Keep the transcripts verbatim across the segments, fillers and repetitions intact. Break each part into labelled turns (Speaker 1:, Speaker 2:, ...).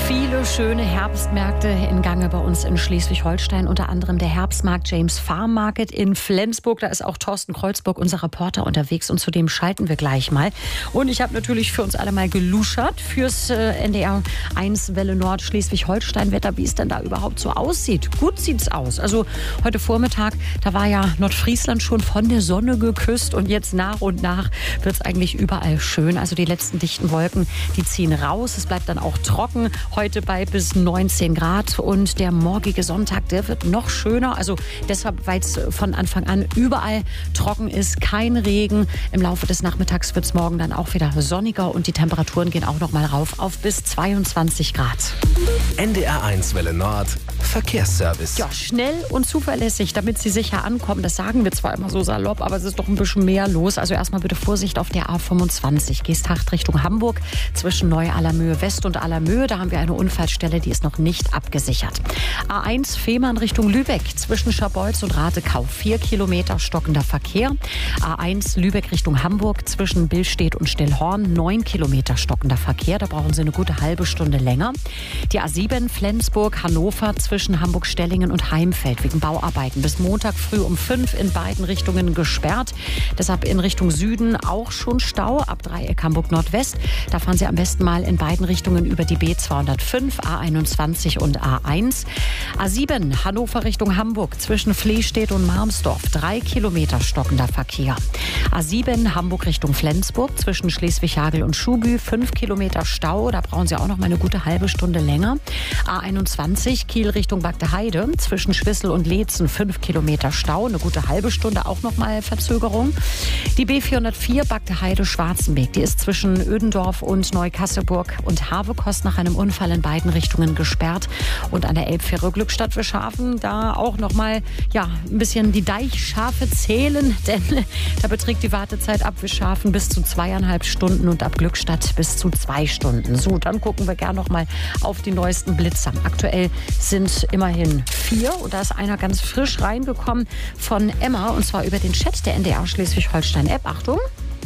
Speaker 1: Viele schöne Herbstmärkte in Gange bei uns in Schleswig-Holstein, unter anderem der Herbstmarkt James Farm Market in Flensburg. Da ist auch Thorsten Kreuzburg, unser Reporter, unterwegs und zu dem schalten wir gleich mal. Und ich habe natürlich für uns alle mal geluschert fürs äh, N D R eins Welle Nord Schleswig-Holstein-Wetter, wie es denn da überhaupt so aussieht. Gut sieht's aus. Also heute Vormittag, da war ja Nordfriesland schon von der Sonne geküsst und jetzt nach und nach wird es eigentlich überall schön. Also die letzten dichten Wolken, die ziehen raus. Es bleibt dann auch trocken. Heute bei bis neunzehn Grad und der morgige Sonntag, der wird noch schöner. Also deshalb, weil es von Anfang an überall trocken ist, kein Regen. Im Laufe des Nachmittags wird es morgen dann auch wieder sonniger und die Temperaturen gehen auch noch mal rauf auf bis zweiundzwanzig Grad.
Speaker 2: N D R eins Welle Nord Verkehrsservice.
Speaker 1: Ja, schnell und zuverlässig, damit Sie sicher ankommen. Das sagen wir zwar immer so salopp, aber es ist doch ein bisschen mehr los. Also erstmal bitte Vorsicht auf der A fünfundzwanzig. Geesthacht Richtung Hamburg zwischen Neu-Allermöhe West und Allermöhe. Da haben wir eine Unfallstelle, die ist noch nicht abgesichert. A eins Fehmarn Richtung Lübeck zwischen Scharbeutz und Ratekau. Vier Kilometer stockender Verkehr. A eins Lübeck Richtung Hamburg zwischen Billstedt und Stillhorn. Neun Kilometer stockender Verkehr. Da brauchen Sie eine gute halbe Stunde länger. Die A sieben Flensburg Hannover zwischen Hamburg-Stellingen und Heimfeld wegen Bauarbeiten. Bis Montag früh um fünf in beiden Richtungen gesperrt. Deshalb in Richtung Süden auch schon Stau ab Dreieck Hamburg Nordwest. Da fahren Sie am besten mal in beiden Richtungen über die B zweihundertfünf, A einundzwanzig und A eins. A sieben Hannover Richtung Hamburg zwischen Flehstedt und Marmsdorf. Drei Kilometer stockender Verkehr. A sieben Hamburg Richtung Flensburg zwischen Schleswig-Hagel und Schubü. Fünf Kilometer Stau. Da brauchen Sie auch noch mal eine gute halbe Stunde länger. A einundzwanzig Kiel Richtung Bagdeheide zwischen Schwissel und Leetzen. Fünf Kilometer Stau. Eine gute halbe Stunde auch noch mal Verzögerung. Die B vierhundertvier Bagdeheide Schwarzenbeek. Die ist zwischen Ödendorf und Neukasselburg und Havekost nach einem Unfall in beiden Richtungen gesperrt. Und an der Elbfähre Glückstadt-Wischhafen da auch noch mal ja, ein bisschen die Deichschafe zählen, denn da beträgt die Wartezeit ab Wischhafen bis zu zweieinhalb Stunden und ab Glückstadt bis zu zwei Stunden. So, dann gucken wir gerne noch mal auf die neuesten Blitzer. Aktuell sind immerhin vier und da ist einer ganz frisch reingekommen von Emma und zwar über den Chat der N D R Schleswig-Holstein-App. Achtung!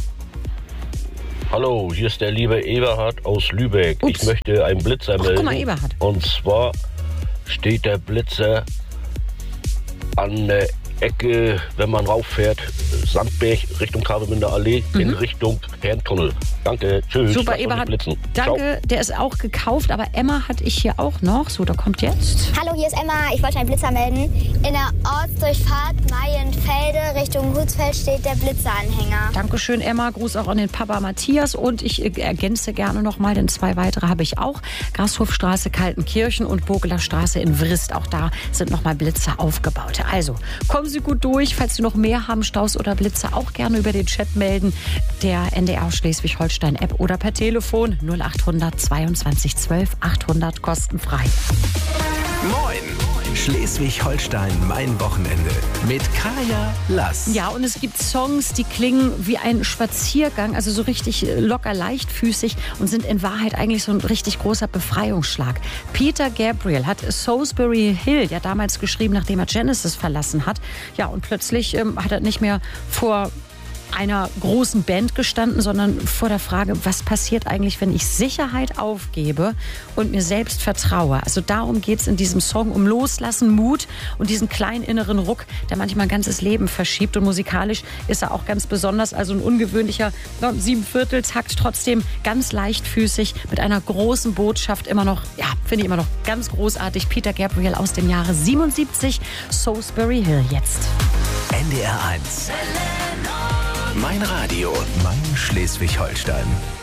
Speaker 3: Hallo, hier ist der liebe Eberhard aus Lübeck.
Speaker 1: Ups.
Speaker 3: Ich möchte einen Blitzer melden.
Speaker 1: Guck mal, Eberhard.
Speaker 3: Und zwar steht der Blitzer an der Ecke, wenn man rauffährt, Sandberg Richtung Travemünder Allee mhm. in Richtung Herrentunnel. Danke, tschüss.
Speaker 1: Super, Eberhard. Danke, der ist auch gekauft, aber Emma hatte ich hier auch noch. So, da kommt jetzt.
Speaker 4: Hallo, hier ist Emma. Ich wollte einen Blitzer melden. In der Ortsdurchfahrt Maienfelde Richtung Hutsfeld steht der Blitzeranhänger.
Speaker 1: Dankeschön, Emma. Gruß auch an den Papa Matthias. Und ich ergänze gerne noch mal, denn zwei weitere habe ich auch. Grashofstraße, Kaltenkirchen und Bogeler Straße in Vrist. Auch da sind noch mal Blitzer aufgebaut. Also, kommen Sie gut durch. Falls Sie noch mehr haben, Staus oder Blitze, auch gerne über den Chat melden. Der N D R Schleswig-Holstein-App oder per Telefon null acht hundert zweiundzwanzig zwölf achthundert kostenfrei.
Speaker 2: Moin! Schleswig-Holstein, mein Wochenende mit Kaya Lass.
Speaker 1: Ja, und es gibt Songs, die klingen wie ein Spaziergang, also so richtig locker leichtfüßig und sind in Wahrheit eigentlich so ein richtig großer Befreiungsschlag. Peter Gabriel hat Salisbury Hill ja damals geschrieben, nachdem er Genesis verlassen hat. Ja, und plötzlich ähm, hat er nicht mehr vor einer großen Band gestanden, sondern vor der Frage, was passiert eigentlich, wenn ich Sicherheit aufgebe und mir selbst vertraue. Also darum geht es in diesem Song, um Loslassen, Mut und diesen kleinen inneren Ruck, der manchmal ein ganzes Leben verschiebt. Und musikalisch ist er auch ganz besonders, also ein ungewöhnlicher Siebenvierteltakt, trotzdem ganz leichtfüßig mit einer großen Botschaft, immer noch, ja, finde ich immer noch ganz großartig. Peter Gabriel aus dem Jahre siebenundsiebzig, Salisbury Hill jetzt.
Speaker 2: N D R eins. Mein Radio, mein Schleswig-Holstein.